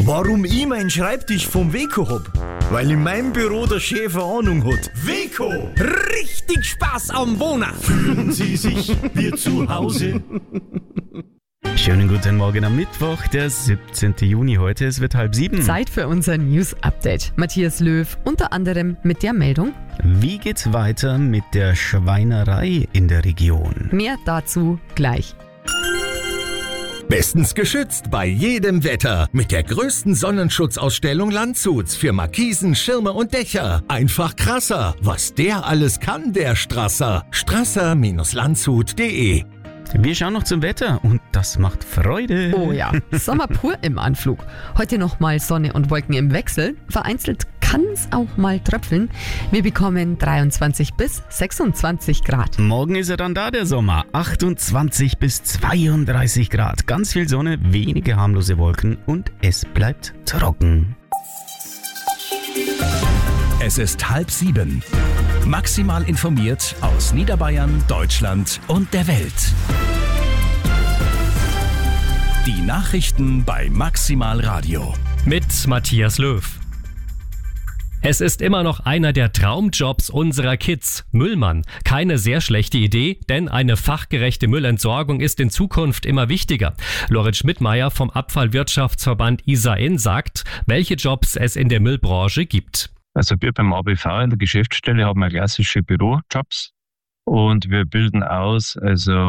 Warum ich meinen Schreibtisch vom Weco hab? Weil in meinem Büro der Chef eine Ahnung hat. Weco! Richtig Spaß am Wohnen! Fühlen Sie sich wie zu Hause? Schönen guten Morgen am Mittwoch, der 17. Juni heute. Es wird 6:30. Zeit für unser News-Update. Matthias Löw unter anderem mit der Meldung: Wie geht's weiter mit der Schweinerei in der Region? Mehr dazu gleich. Bestens geschützt bei jedem Wetter mit der größten Sonnenschutzausstellung Landshuts für Markisen, Schirme und Dächer. Einfach krasser, was der alles kann, der Strasser. Strasser-landshut.de. Wir schauen noch zum Wetter und das macht Freude. Oh ja, Sommer pur im Anflug. Heute nochmal Sonne und Wolken im Wechsel. Vereinzelt kann es auch mal tröpfeln. Wir bekommen 23 bis 26 Grad. Morgen ist er dann da, der Sommer. 28 bis 32 Grad. Ganz viel Sonne, wenige harmlose Wolken und es bleibt trocken. Es ist 6:30. Maximal informiert aus Niederbayern, Deutschland und der Welt. Die Nachrichten bei Maximal Radio. Mit Matthias Löw. Es ist immer noch einer der Traumjobs unserer Kids, Müllmann. Keine sehr schlechte Idee, denn eine fachgerechte Müllentsorgung ist in Zukunft immer wichtiger. Lorenz Schmidtmeier vom Abfallwirtschaftsverband ISAIN sagt, welche Jobs es in der Müllbranche gibt. Also wir beim ABV in der Geschäftsstelle haben wir klassische Bürojobs und wir bilden aus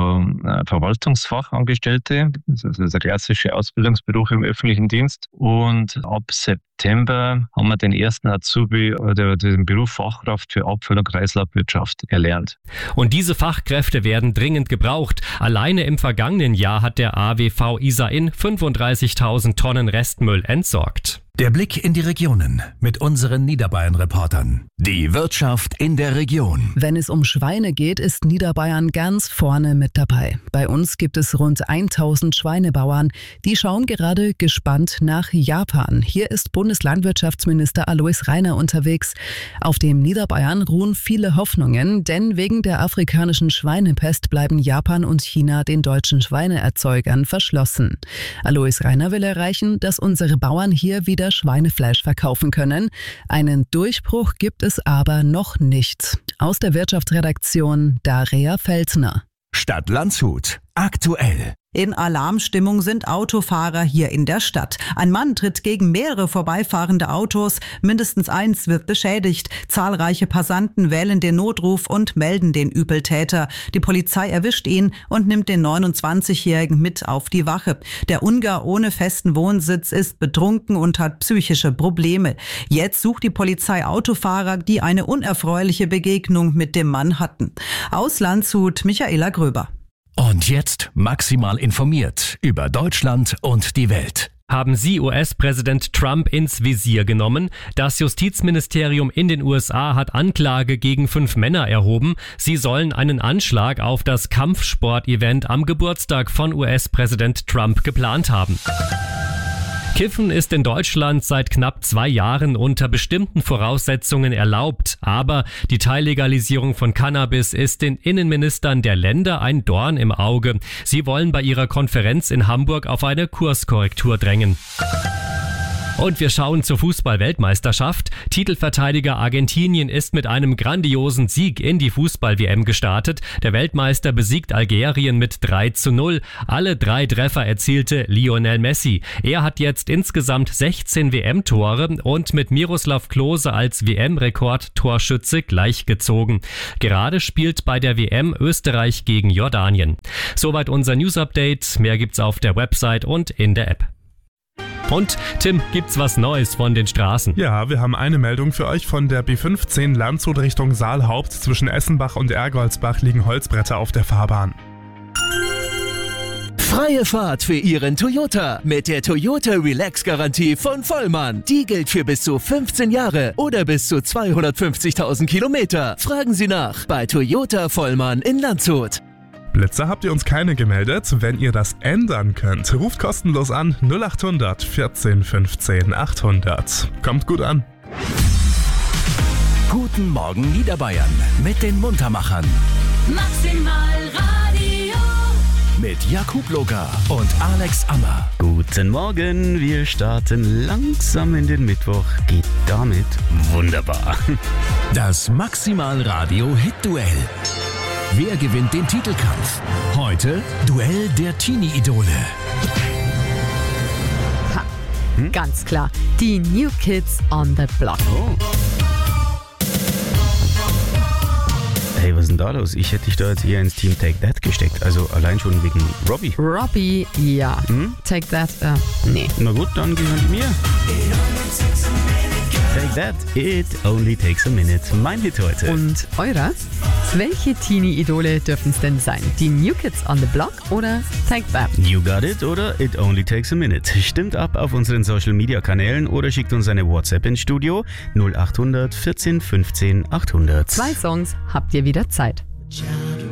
Verwaltungsfachangestellte, das ist also der klassische Ausbildungsberuf im öffentlichen Dienst. Und ab September haben wir den ersten Azubi oder den Beruf Fachkraft für Abfall- und Kreislaufwirtschaft erlernt. Und diese Fachkräfte werden dringend gebraucht. Alleine im vergangenen Jahr hat der AWV ISAIN 35.000 Tonnen Restmüll entsorgt. Der Blick in die Regionen mit unseren Niederbayern-Reportern. Die Wirtschaft in der Region. Wenn es um Schweine geht, ist Niederbayern ganz vorne mit dabei. Bei uns gibt es rund 1000 Schweinebauern. Die schauen gerade gespannt nach Japan. Hier ist Bundeslandwirtschaftsminister Alois Rainer unterwegs. Auf dem Niederbayern ruhen viele Hoffnungen, denn wegen der afrikanischen Schweinepest bleiben Japan und China den deutschen Schweineerzeugern verschlossen. Alois Rainer will erreichen, dass unsere Bauern hier wieder Schweinefleisch verkaufen können. Einen Durchbruch gibt es aber noch nicht. Aus der Wirtschaftsredaktion Daria Felsner. Stadt Landshut. Aktuell. In Alarmstimmung sind Autofahrer hier in der Stadt. Ein Mann tritt gegen mehrere vorbeifahrende Autos. Mindestens eins wird beschädigt. Zahlreiche Passanten wählen den Notruf und melden den Übeltäter. Die Polizei erwischt ihn und nimmt den 29-Jährigen mit auf die Wache. Der Ungar ohne festen Wohnsitz ist betrunken und hat psychische Probleme. Jetzt sucht die Polizei Autofahrer, die eine unerfreuliche Begegnung mit dem Mann hatten. Aus Landshut, Michaela Gröber. Und jetzt maximal informiert über Deutschland und die Welt. Haben Sie US-Präsident Trump ins Visier genommen? Das Justizministerium in den USA hat Anklage gegen 5 Männer erhoben. Sie sollen einen Anschlag auf das Kampfsport-Event am Geburtstag von US-Präsident Trump geplant haben. Kiffen ist in Deutschland seit knapp 2 Jahren unter bestimmten Voraussetzungen erlaubt. Aber die Teillegalisierung von Cannabis ist den Innenministern der Länder ein Dorn im Auge. Sie wollen bei ihrer Konferenz in Hamburg auf eine Kurskorrektur drängen. Und wir schauen zur Fußball-Weltmeisterschaft. Titelverteidiger Argentinien ist mit einem grandiosen Sieg in die Fußball-WM gestartet. Der Weltmeister besiegt Algerien mit 3:0. Alle 3 Treffer erzielte Lionel Messi. Er hat jetzt insgesamt 16 WM-Tore und mit Miroslav Klose als WM-Rekord-Torschütze gleichgezogen. Gerade spielt bei der WM Österreich gegen Jordanien. Soweit unser News-Update. Mehr gibt's auf der Website und in der App. Und Tim, gibt's was Neues von den Straßen? Ja, wir haben eine Meldung für euch von der B15 Landshut Richtung Saalhaupt. Zwischen Essenbach und Ergoldsbach liegen Holzbretter auf der Fahrbahn. Freie Fahrt für Ihren Toyota mit der Toyota Relax Garantie von Vollmann. Die gilt für bis zu 15 Jahre oder bis zu 250.000 Kilometer. Fragen Sie nach bei Toyota Vollmann in Landshut. Blitzer habt ihr uns keine gemeldet. Wenn ihr das ändern könnt, ruft kostenlos an 0800 14 15 800. Kommt gut an. Guten Morgen Niederbayern mit den Muntermachern. Maximal Radio. mit Jakub Loga und Alex Ammer. Guten Morgen, wir starten langsam in den Mittwoch. Geht damit wunderbar. Das Maximal Radio Hit-Duell. Wer gewinnt den Titelkampf? Heute Duell der Teenie-Idole. Ganz klar, die New Kids on the Block. Oh. Hey, was ist denn da los? Ich hätte dich da jetzt eher ins Team Take That gesteckt. Also allein schon wegen Robbie. Robbie, ja. Take That, nee. Na gut, dann gehören die mir. Take That, it only takes a minute. Mein Hit heute. Und eurer? Welche Teenie-Idole dürfen es denn sein? Die New Kids on the Block oder Take That? You got it oder It only takes a minute. Stimmt ab auf unseren Social-Media-Kanälen oder schickt uns eine WhatsApp ins Studio 0800 14 15 800. 2 Songs habt ihr wieder Zeit. Child.